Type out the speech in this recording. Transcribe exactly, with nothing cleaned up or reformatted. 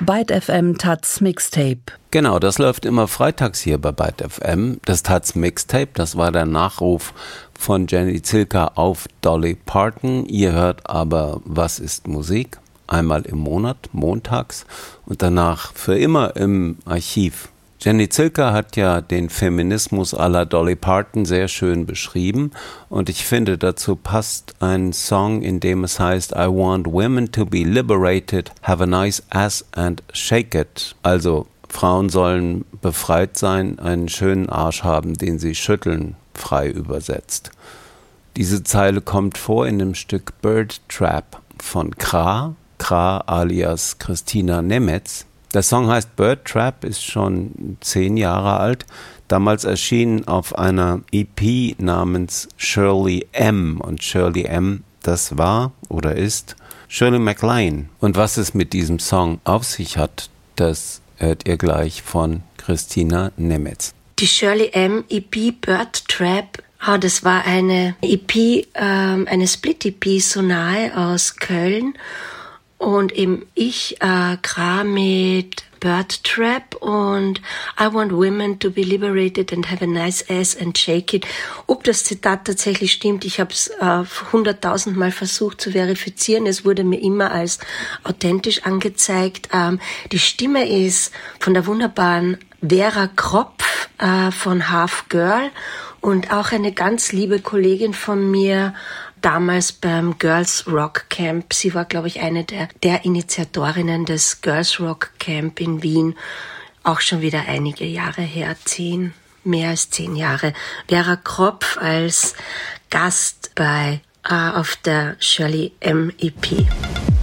Byte F M Taz Mixtape. Genau, das läuft immer freitags hier bei Byte F M. Das Taz Mixtape, das war der Nachruf von Jenny Zilka auf Dolly Parton. Ihr hört aber Was ist Musik? Einmal im Monat, montags und danach für immer im Archiv. Jenny Zilka hat ja den Feminismus à la Dolly Parton sehr schön beschrieben und ich finde, dazu passt ein Song, in dem es heißt I want women to be liberated, have a nice ass and shake it. Also Frauen sollen befreit sein, einen schönen Arsch haben, den sie schütteln, frei übersetzt. Diese Zeile kommt vor in dem Stück Bird Trap von Kra, Kra alias Christina Nemetz. Der Song heißt Bird Trap, ist schon zehn Jahre alt. Damals erschienen auf einer E P namens Shirley M. Und Shirley M., das war oder ist Shirley MacLaine. Und was es mit diesem Song auf sich hat, das hört ihr gleich von Christina Nemetz. Die Shirley M. E P Bird Trap, oh, das war eine E P, ähm, eine Split-E P, so nahe aus Köln. Und eben ich, äh, Kra mit Bird Trap und I want women to be liberated and have a nice ass and shake it. Ob das Zitat tatsächlich stimmt, ich habe es äh, hunderttausendmal versucht zu verifizieren. Es wurde mir immer als authentisch angezeigt. Ähm, die Stimme ist von der wunderbaren Vera Kropf äh, von Half Girl und auch eine ganz liebe Kollegin von mir, damals beim Girls Rock Camp. Sie war, glaube ich, eine der, der Initiatorinnen des Girls Rock Camp in Wien. Auch schon wieder einige Jahre her, zehn, mehr als zehn Jahre. Vera Kropf als Gast bei, äh, auf der Shirley M. E P.